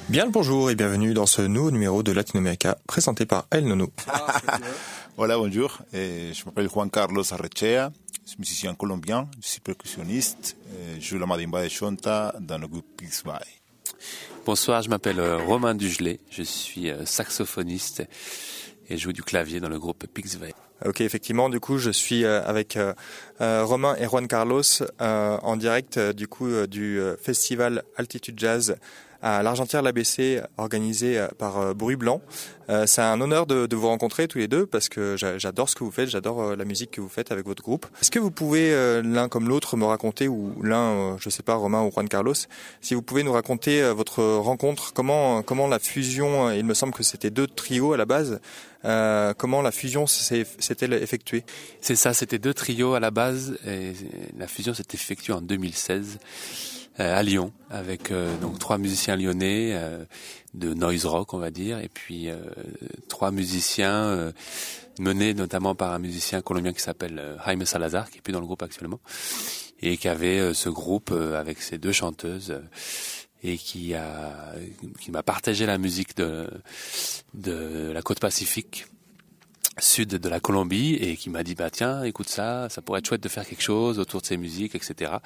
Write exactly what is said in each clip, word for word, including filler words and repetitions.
Bien le bonjour et bienvenue dans ce nouveau numéro de Latinoamérica présenté par El Nono. Voilà, bonjour. Et je m'appelle Juan Carlos Arrechea, je suis musicien colombien, je suis percussionniste, et je joue la marimba de Chonta dans le groupe Pixby. Bonsoir, je m'appelle Romain Dugelet, je suis saxophoniste et je joue du clavier dans le groupe Pixby. Ok, effectivement, du coup, je suis avec euh, euh, Romain et Juan Carlos euh, en direct euh, du coup euh, du euh, festival Altitude Jazz à l'Argentière-l'A B C, organisé par euh, Bruit Blanc. Euh, c'est un honneur de, de vous rencontrer tous les deux parce que j'adore ce que vous faites, j'adore euh, la musique que vous faites avec votre groupe. Est-ce que vous pouvez euh, l'un comme l'autre me raconter, ou l'un, euh, je sais pas, Romain ou Juan Carlos, si vous pouvez nous raconter euh, votre rencontre, comment comment la fusion, il me semble que c'était deux trios à la base, euh, comment la fusion s'est-elle effectuée? C'est ça, c'était deux trios à la base et la fusion s'est effectuée en deux mille seize. À Lyon, avec euh, donc trois musiciens lyonnais euh, de noise rock, on va dire, et puis euh, trois musiciens euh, menés notamment par un musicien colombien qui s'appelle euh, Jaime Salazar, qui est plus dans le groupe actuellement, et qui avait euh, ce groupe euh, avec ses deux chanteuses euh, et qui a qui m'a partagé la musique de de la côte pacifique sud de la Colombie et qui m'a dit bah tiens écoute ça, ça pourrait être chouette de faire quelque chose autour de ces musiques, et cetera.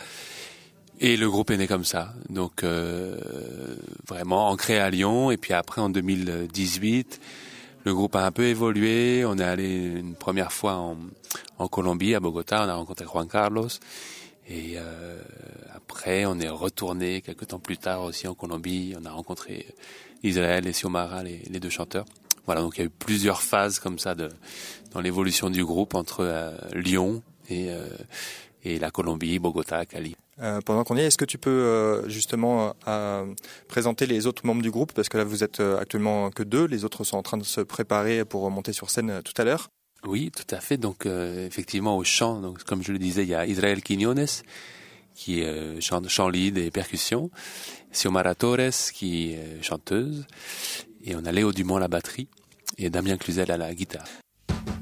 Et le groupe est né comme ça, donc euh, vraiment ancré à Lyon. Et puis après, en deux mille dix-huit, le groupe a un peu évolué. On est allé une première fois en, en Colombie, à Bogota. On a rencontré Juan Carlos. Et euh, après, on est retourné quelques temps plus tard aussi en Colombie. On a rencontré Israël et Xiomara, les, les deux chanteurs. Voilà, donc il y a eu plusieurs phases comme ça de, dans l'évolution du groupe entre euh, Lyon et, euh, et la Colombie, Bogota, Cali. Euh, pendant qu'on y est, est-ce que tu peux euh, justement euh, présenter les autres membres du groupe, parce que là vous êtes euh, actuellement que deux, les autres sont en train de se préparer pour monter sur scène euh, tout à l'heure. Oui, tout à fait. Donc euh, effectivement au chant, donc comme je le disais, il y a Israël Quiñones qui est euh, chant, chant lead et percussion, Xiomara Torres qui est chanteuse, et on a Léo Dumont à la batterie et Damien Cluzel à la guitare.